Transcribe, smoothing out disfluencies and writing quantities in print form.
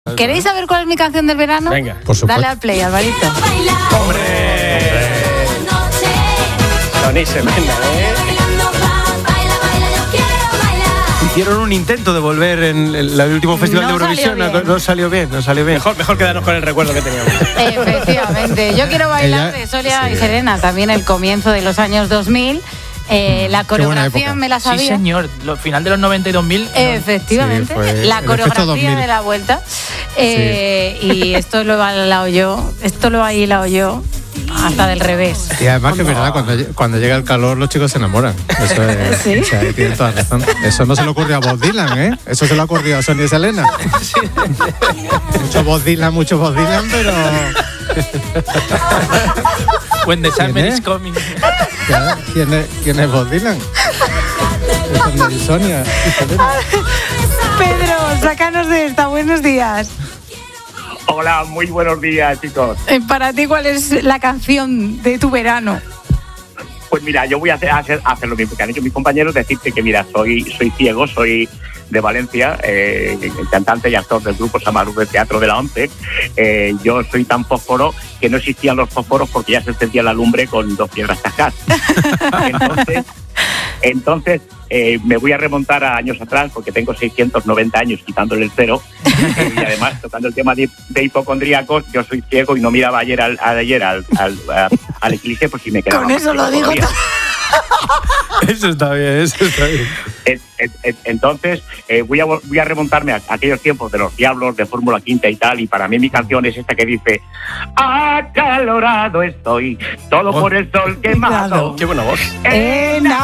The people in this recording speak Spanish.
¿Queréis saber cuál es mi canción del verano? Venga, por supuesto. Dale al play, Alvarito. ¡Hombre! Tony Semena, Hicieron un intento de volver en el último festival de Eurovisión. No salió bien. Mejor quedarnos con el recuerdo que teníamos. Efectivamente. Yo quiero bailar de Soria y Serena, también el comienzo de los años 2000. La coreografía me la sabía. Sí, señor. Final de los 90 y 2000. Efectivamente. Sí, la coreografía de la vuelta. Y esto lo he bailado yo. Hasta del revés. Y además que es verdad, cuando llega el calor los chicos se enamoran. Eso es, ¿Sí? O sea, ahí tienen toda razón. Eso no se le ocurrió a Bob Dylan, ¿eh? Eso se le ocurrió a Sonia y Selena. Mucho Bob Dylan, pero... When the summer is coming. ¿Quién es Bob Dylan? Es Sonia y Selena. Pedro, sácanos de esta. Buenos días. Hola, muy buenos días, chicos. Para ti, ¿cuál es la canción de tu verano? Pues mira, yo voy a hacer lo mismo que han hecho mis compañeros, decirte que mira, soy ciego, soy de Valencia, cantante y actor del grupo Samaru del Teatro de la Once. Yo soy tan fósforo que no existían los fósforos porque ya se encendía la lumbre con 2 piedras cascas. Entonces me voy a remontar a años atrás porque tengo 690 años quitándole el cero y además tocando el tema de hipocondríacos. Yo soy ciego y no miraba ayer al eclipse, pues si me quedaba. Con eso lo digo todo. Eso está bien. Entonces voy a remontarme a aquellos tiempos de los Diablos, de Fórmula Quinta y tal, y para mí mi canción es esta que dice: acalorado estoy, todo por el sol quemado. Qué buena voz.